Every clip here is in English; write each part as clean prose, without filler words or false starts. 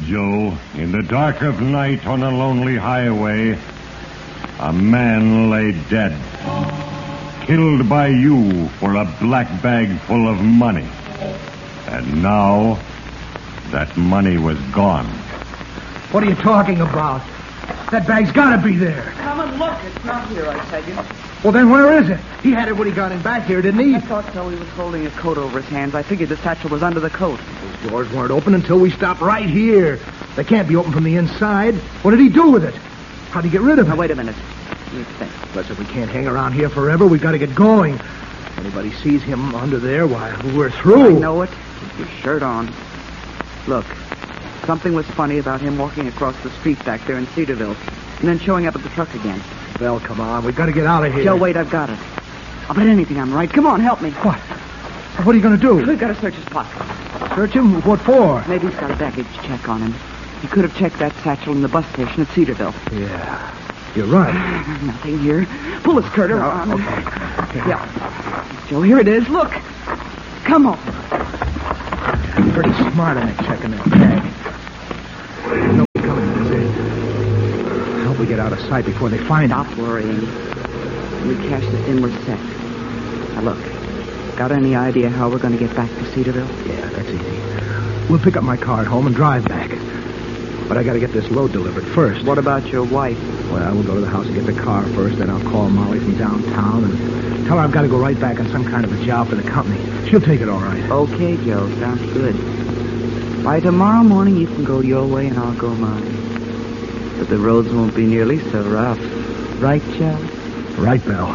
Joe. In the dark of night on a lonely highway, a man lay dead. Killed by you for a black bag full of money. And now, that money was gone. What are you talking about? That bag's got to be there. Come and look. It's not here, I tell you. Well, then where is it? He had it when he got in back here, didn't he? I thought so. He was holding a coat over his hands. I figured the satchel was under the coat. Those doors weren't open until we stopped right here. They can't be open from the inside. What did he do with it? How'd he get rid of it? Now, wait a minute. You think. Plus, if we can't hang around here forever, we've got to get going. If anybody sees him under there, why, we're through. I know it. With your shirt on. Look, something was funny about him walking across the street back there in Cedarville and then showing up at the truck again. Well, come on. We've got to get out of here. Joe, wait, I've got it. I'll bet anything I'm right. Come on, help me. What? What are you going to do? We've got to search his pocket. Search him? What for? Maybe he's got a baggage check on him. He could have checked that satchel in the bus station at Cedarville. Yeah, you're right. Nothing here. Pull his skirt around. Okay. Yeah. Joe, here it is. Look. Come on. I'm pretty smart on it, checking that bag. There's nobody coming, is it? I hope we get out of sight before they find us. Stop worrying. When we cash this in, we're set. Now, look. Got any idea how we're going to get back to Cedarville? Yeah, that's easy. We'll pick up my car at home and drive back. But I got to get this load delivered first. What about your wife? Well, we'll go to the house and get the car first, then I'll call Molly from downtown and tell her I've got to go right back on some kind of a job for the company. She'll take it all right. Okay, Joe. Sounds good. By tomorrow morning, you can go your way and I'll go mine. But the roads won't be nearly so rough. Right, Joe? Right, Belle.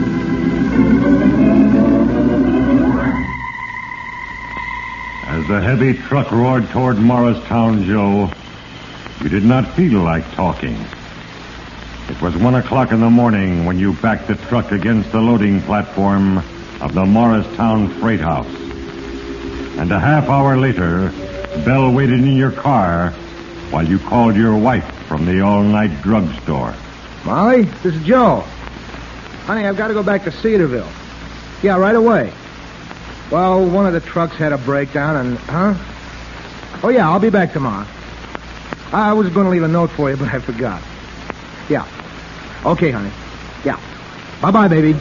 As the heavy truck roared toward Morristown, Joe, you did not feel like talking. It was 1 o'clock in the morning when you backed the truck against the loading platform of the Morristown Freight House. And a half hour later, Belle waited in your car while you called your wife from the all-night drugstore. Molly, this is Joe. Honey, I've got to go back to Cedarville. Yeah, right away. Well, one of the trucks had a breakdown and... Huh? Oh, yeah, I'll be back tomorrow. I was going to leave a note for you, but I forgot. Yeah. Okay, honey. Yeah. Bye-bye, baby.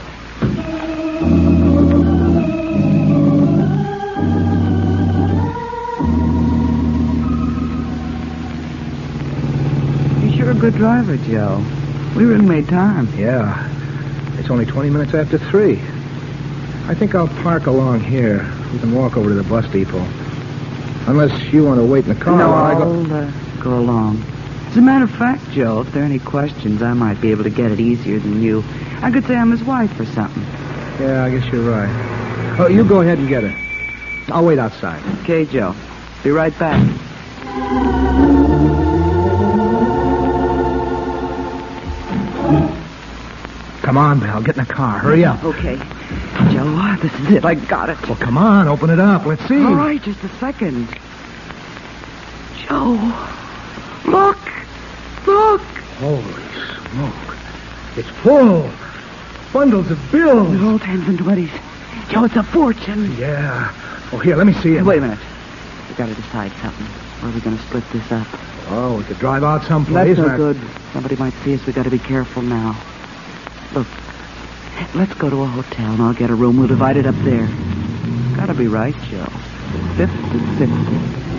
You're sure a good driver, Joe. We really made time. Yeah. It's only 20 minutes after 3. I think I'll park along here. We can walk over to the bus depot. Unless you want to wait in the car. No, while I'll go along. As a matter of fact, Joe, if there are any questions, I might be able to get it easier than you. I could say I'm his wife or something. Yeah, I guess you're right. Oh, you go ahead and get her. I'll wait outside. Okay, Joe. Be right back. Come on, Belle. Get in the car. Hurry up. Okay. Joe, this is it. I got it. Well, come on. Open it up. Let's see. All right, just a second. Joe, look. Look. Holy smoke. It's full. Bundles of bills. They're all 10s and 20s. Joe, it's a fortune. Yeah. Oh, here, let me see it. Wait a minute. We got to decide something. Where are we going to split this up? Oh, we could drive out someplace. That's no good. Somebody might see us. We got to be careful now. Look, let's go to a hotel and I'll get a room. We'll divide it up there. Gotta be right, Joe. 50 and 50.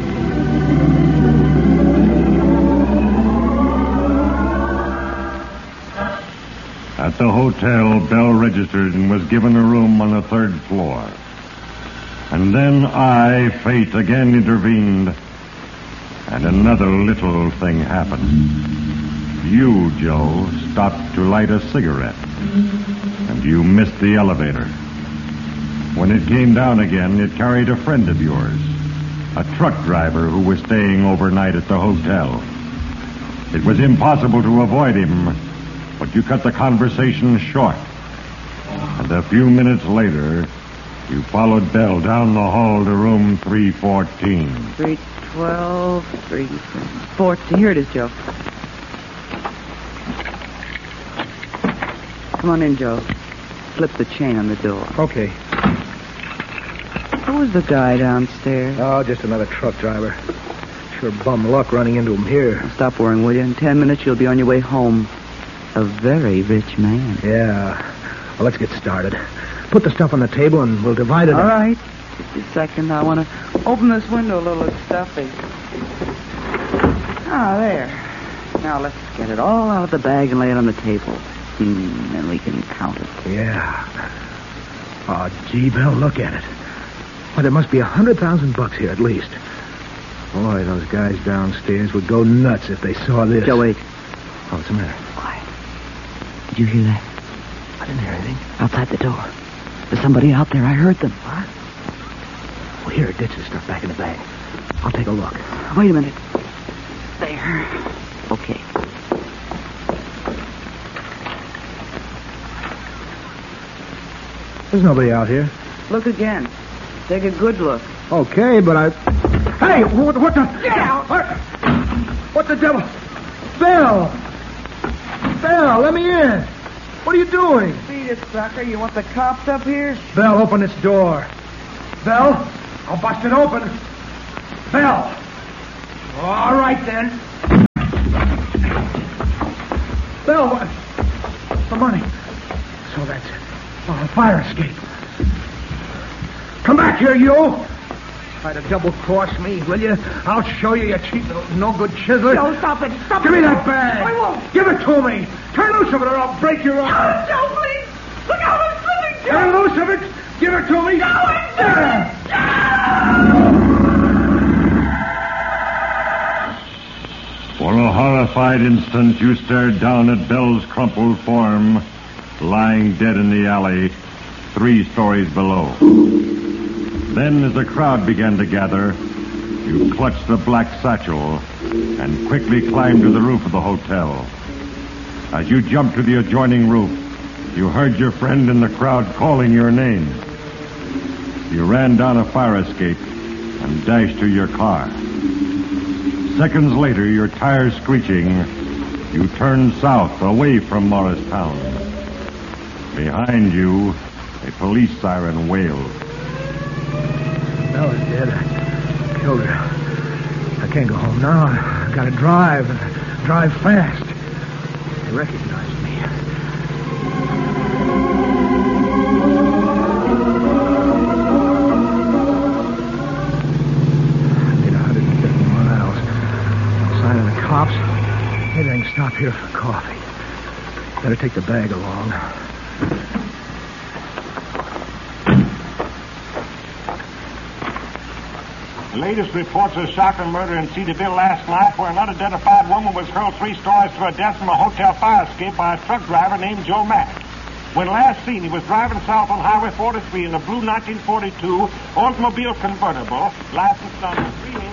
At the hotel, Belle registered and was given a room on the 3rd floor. And then fate again intervened, and another little thing happened. You, Joe, stopped to light a cigarette, and you missed the elevator. When it came down again, it carried a friend of yours, a truck driver who was staying overnight at the hotel. It was impossible to avoid him, but you cut the conversation short. And a few minutes later, you followed Belle down the hall to room 314. 312, 314. Here it is, Joe. Come on in, Joe. Flip the chain on the door. Okay. Who was the guy downstairs? Oh, just another truck driver. Sure bum luck running into him here. Stop worrying, will you? In 10 minutes, you'll be on your way home. A very rich man. Yeah. Well, let's get started. Put the stuff on the table and we'll divide it All up. right. Just a second. I want to open this window a little. It's stuffy. Ah, there. Now let's get it all out of the bag and lay it on the table. Then we can count it. Yeah. Oh, gee, Bill, look at it. Well, there must be $100,000 here at least. Boy, those guys downstairs would go nuts if they saw this. Joe, wait. Oh, what's the matter? Quiet. Did you hear that? I didn't hear anything. Outside the door. There's somebody out there. I heard them. What? Well, here, ditch this stuff back in the bag. I'll take a look. Wait a minute. There. Okay. There's nobody out here. Look again. Take a good look. Okay, but I... Hey, what the... Get out! What the devil? Bill! Bill, let me in. What are you doing? Beat it, sucker. You want the cops up here? Bill, open this door. Bill, I'll bust it open. Bill! All right, then. Bill, what? The money. So that's it. Oh, a fire escape. Come back here, you. Try to double-cross me, will you? I'll show you, you cheap little no-good chiseler. No, stop it. Stop Give it. me that bag. I won't. Give it to me. Turn loose of it or I'll break your arm. Joe, please. Look out, I'm slipping, Joe. Turn loose of it. Give it to me. No, I'm There. For a horrified instant, you stared down at Bell's crumpled form, lying dead in the alley, 3 stories below. Then, as the crowd began to gather, you clutched the black satchel and quickly climbed to the roof of the hotel. As you jumped to the adjoining roof, you heard your friend in the crowd calling your name. You ran down a fire escape and dashed to your car. Seconds later, your tires screeching, you turned south away from Morristown. Behind you, a police siren wailed. Bella's dead. I killed her. I can't go home now. I gotta drive, and drive fast. They recognize me. I did 150 miles. No sign of the cops. Maybe I can stop here for coffee. Better take the bag along. The latest reports of shocking murder in Cedarville last night, where an unidentified woman was hurled 3 stories to her death from a hotel fire escape by a truck driver named Joe Mack. When last seen, he was driving south on Highway 43 in a blue 1942 Oldsmobile convertible, licensed number 3.